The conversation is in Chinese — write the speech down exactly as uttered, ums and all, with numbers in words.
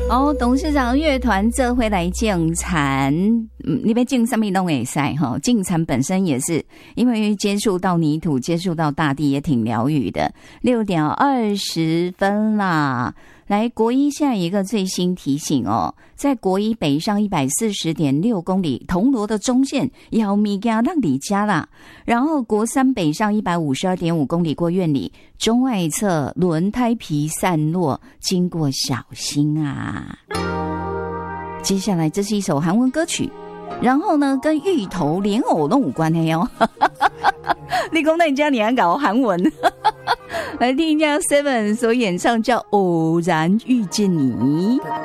哦，董事长乐团这回来竞产，嗯，你别竞什么都可以赛哈。竞产本身也是因为接触到泥土，接触到大地，也挺疗愈的。六点二十分啦。来，国一现在一个最新提醒哦，在国一北上一百四十点六公里，铜锣的中线要米加让里加啦。然后国三北上一百五十二点五公里过院里，中外侧轮胎皮散落，经过小心啊。接下来这是一首韩文歌曲，然后呢跟芋头莲藕都有关系哦。你说那你家你还搞韩文？来听一下 Seven 所演唱叫《偶然遇见你》。